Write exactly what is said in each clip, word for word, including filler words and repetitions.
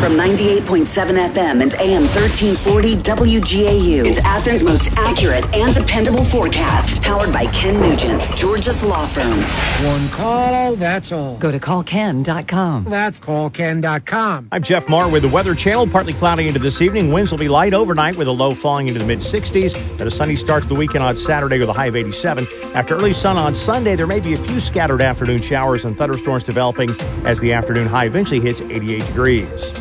From ninety-eight point seven F M and A M thirteen forty W G A U. It's Athens' most accurate and dependable forecast. Powered by Ken Nugent, Georgia's law firm. One call, that's all. Go to call ken dot com. That's call ken dot com. I'm Jeff Marr with the Weather Channel. Partly cloudy into this evening. Winds will be light overnight with a low falling into the mid-sixties. Then a sunny start to the weekend on Saturday with a high of eighty-seven. After early sun on Sunday, there may be a few scattered afternoon showers and thunderstorms developing as the afternoon high eventually hits eighty-eight degrees.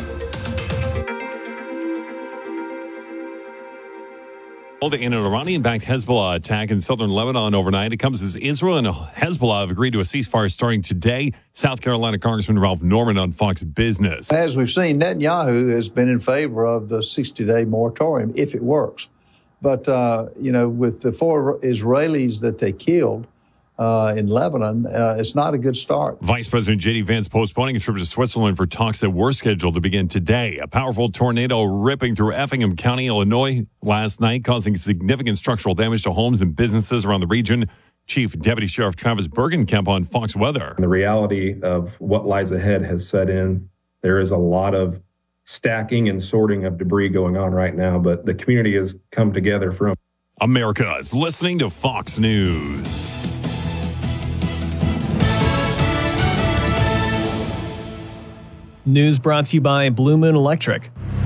In an Iranian-backed Hezbollah attack in southern Lebanon overnight, it comes as Israel and Hezbollah have agreed to a ceasefire starting today. South Carolina Congressman Ralph Norman on Fox Business. As we've seen, Netanyahu has been in favor of the sixty-day moratorium if it works. But, uh, you know, with the four Israelis that they killed uh, in Lebanon, uh, it's not a good start. Vice President J D Vance postponing a trip to Switzerland for talks that were scheduled to begin today. A powerful tornado ripping through Effingham County, Illinois last night, causing significant structural damage to homes and businesses around the region. Chief Deputy Sheriff Travis Bergenkamp on Fox Weather. The reality of what lies ahead has set in. There is a lot of stacking and sorting of debris going on right now, but the community has come together from America is listening to Fox News. News brought to you by Blue Moon Electric.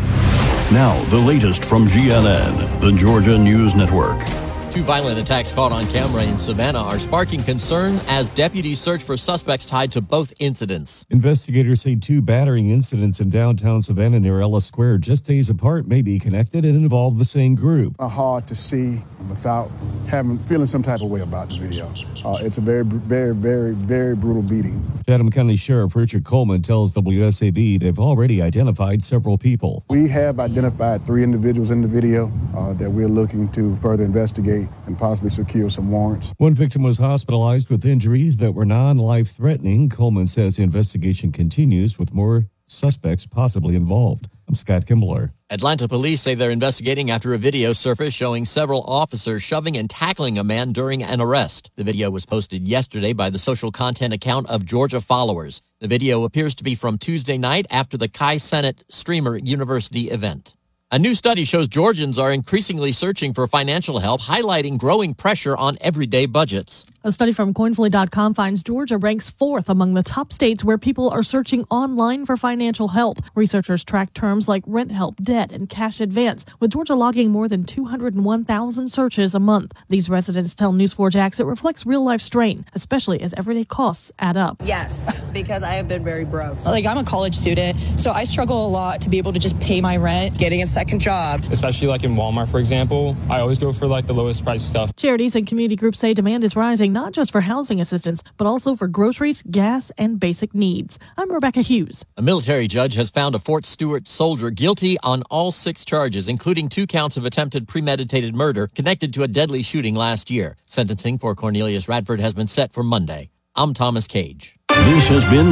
Now, the latest from G N N, the Georgia News Network. Two violent attacks caught on camera in Savannah are sparking concern as deputies search for suspects tied to both incidents. Investigators say two battering incidents in downtown Savannah near Ellis Square, just days apart, may be connected and involve the same group. Hard to see without having feeling some type of way about the video. Uh, it's a very, very, very, very brutal beating. Chatham County Sheriff Richard Coleman tells W S A B they've already identified several people. We have identified three individuals in the video uh, that we're looking to further investigate and possibly secure some warrants. One victim was hospitalized with injuries that were non-life-threatening. Coleman says the investigation continues with more suspects possibly involved. I'm Scott Kimbler. Atlanta police say they're investigating after a video surfaced showing several officers shoving and tackling a man during an arrest. The video was posted yesterday by the social content account of Georgia Followers. The video appears to be from Tuesday night after the Chi Senate Streamer University event. A new study shows Georgians are increasingly searching for financial help, highlighting growing pressure on everyday budgets. A study from Coinfully dot com finds Georgia ranks fourth among the top states where people are searching online for financial help. Researchers track terms like rent help, debt, and cash advance, with Georgia logging more than two hundred one thousand searches a month. These residents tell News four Jax it reflects real-life strain, especially as everyday costs add up. Yes, because I have been very broke. Like, I'm a college student, so I struggle a lot to be able to just pay my rent. Getting a second job. Especially like in Walmart, for example, I always go for like the lowest price stuff. Charities and community groups say demand is rising, not just for housing assistance, but also for groceries, gas, and basic needs. I'm Rebecca Hughes. A military judge has found a Fort Stewart soldier guilty on all six charges, including two counts of attempted premeditated murder connected to a deadly shooting last year. Sentencing for Cornelius Radford has been set for Monday. I'm Thomas Cage. This has been